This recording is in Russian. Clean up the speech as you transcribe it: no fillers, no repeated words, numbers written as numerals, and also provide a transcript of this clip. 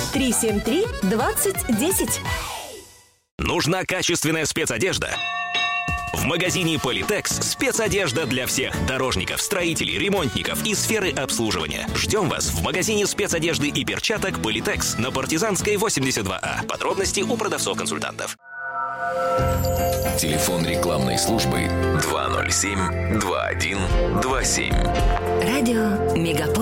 373-2010. Нужна качественная спецодежда? В магазине Политекс спецодежда для всех дорожников, строителей, ремонтников и сферы обслуживания. Ждем вас в магазине спецодежды и перчаток Политекс на Партизанской 82А. Подробности у продавцов-консультантов. Телефон рекламной службы 207-2127. Радио Мегаполис.